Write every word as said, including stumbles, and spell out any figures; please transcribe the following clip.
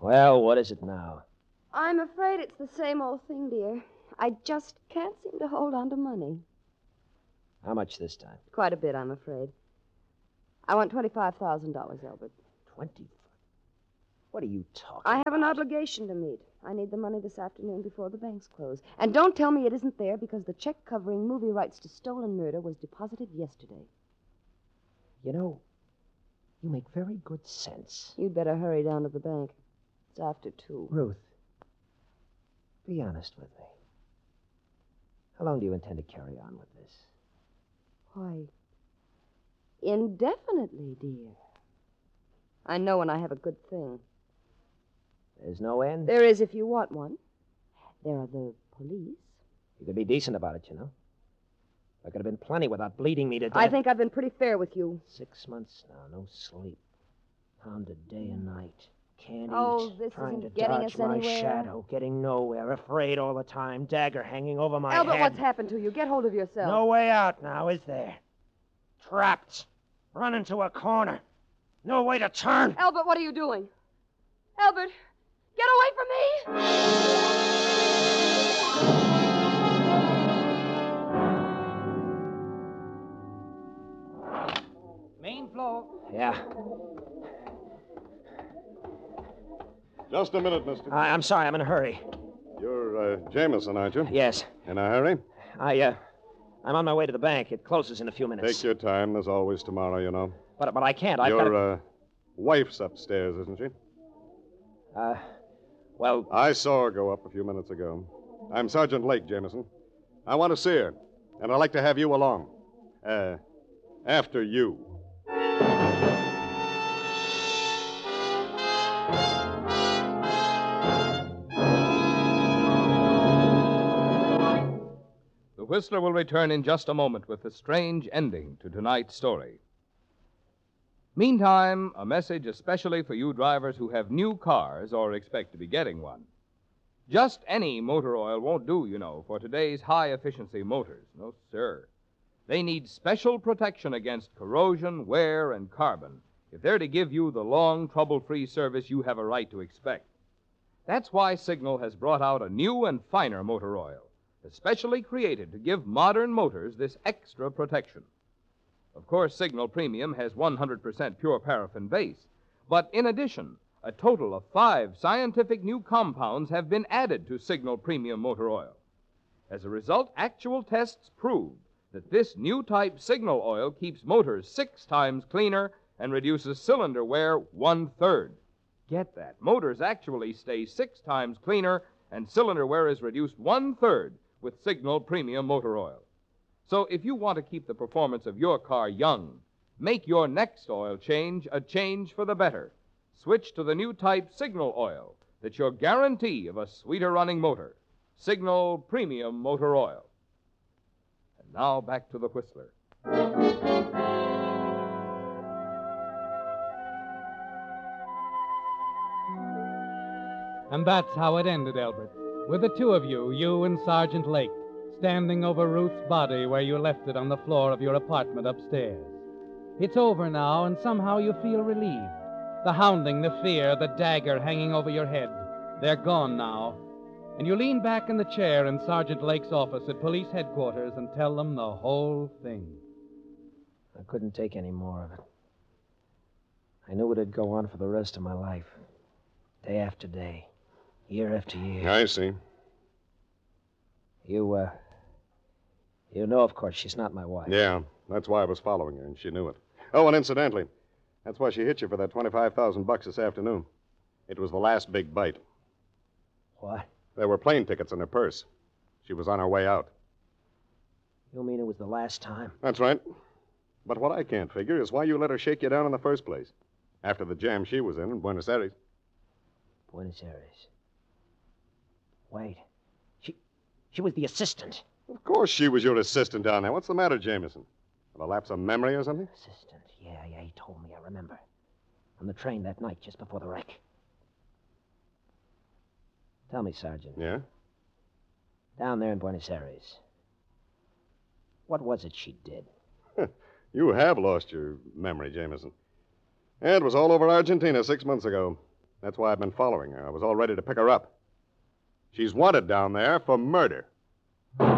Well, what is it now? I'm afraid it's the same old thing, dear. I just can't seem to hold on to money. How much this time? Quite a bit, I'm afraid. I want twenty-five thousand dollars, Albert. Twenty? What are you talking I have about? an obligation to meet. I need the money this afternoon before the banks close. And don't tell me it isn't there because the check covering movie rights to Stolen Murder was deposited yesterday. You know, you make very good sense. You'd better hurry down to the bank. It's after two. Ruth, be honest with me. How long do you intend to carry on with this? Why, indefinitely, dear. I know when I have a good thing. There's no end? There is if you want one. There are the police. You could be decent about it, you know. There could have been plenty without bleeding me to death. I think I've been pretty fair with you. Six months now, no sleep. Pounded day and night. Can't Oh, eat. this Trying isn't to getting dodge us my anywhere. shadow. Getting nowhere. Afraid all the time. Dagger hanging over my Albert, head. what's happened to you? Get hold of yourself. No way out now, is there? Trapped. Run into a corner. No way to turn. Albert, what are you doing? Albert, get away from me! Main floor. Yeah. Just a minute, mister. I, I'm sorry, I'm in a hurry. You're uh, Jameson, aren't you? Yes. In a hurry? I, uh, I'm on my way to the bank. It closes in a few minutes. Take your time. There's always tomorrow, you know. But, but I can't. I've Your got uh, wife's upstairs, isn't she? Uh, well... I saw her go up a few minutes ago. I'm Sergeant Lake, Jameson. I want to see her, and I'd like to have you along. Uh, after you. The Whistler will return in just a moment with the strange ending to tonight's story. Meantime, a message especially for you drivers who have new cars or expect to be getting one. Just any motor oil won't do, you know, for today's high-efficiency motors. No, sir. They need special protection against corrosion, wear, and carbon if they're to give you the long, trouble-free service you have a right to expect. That's why Signal has brought out a new and finer motor oil, especially created to give modern motors this extra protection. Of course, Signal Premium has one hundred percent pure paraffin base, but in addition, a total of five scientific new compounds have been added to Signal Premium motor oil. As a result, actual tests prove that this new type Signal oil keeps motors six times cleaner and reduces cylinder wear one-third. Get that. Motors actually stay six times cleaner and cylinder wear is reduced one-third with Signal Premium motor oil. So if you want to keep the performance of your car young, make your next oil change a change for the better. Switch to the new type Signal oil that's your guarantee of a sweeter running motor. Signal Premium motor oil. And now back to the Whistler. And that's how it ended, Albert. With the two of you, you and Sergeant Lake, standing over Ruth's body where you left it on the floor of your apartment upstairs. It's over now, and somehow you feel relieved. The hounding, the fear, the dagger hanging over your head, they're gone now. And you lean back in the chair in Sergeant Lake's office at police headquarters and tell them the whole thing. I couldn't take any more of it. I knew it'd go on for the rest of my life. Day after day. Year after year. I see. You, uh... You know, of course, she's not my wife. Yeah, that's why I was following her, and she knew it. Oh, and incidentally, that's why she hit you for that twenty-five thousand bucks this afternoon. It was the last big bite. What? There were plane tickets in her purse. She was on her way out. You mean it was the last time? That's right. But what I can't figure is why you let her shake you down in the first place, after the jam she was in in Buenos Aires. Buenos Aires. Wait. She... She was the assistant. Of course she was your assistant down there. What's the matter, Jameson? Have a lapse of memory or something? Assistant. Yeah, yeah, he told me. I remember. On the train that night, just before the wreck. Tell me, Sergeant. Yeah? Down there in Buenos Aires, what was it she did? You have lost your memory, Jameson. It was all over Argentina six months ago. That's why I've been following her. I was all ready to pick her up. She's wanted down there for murder.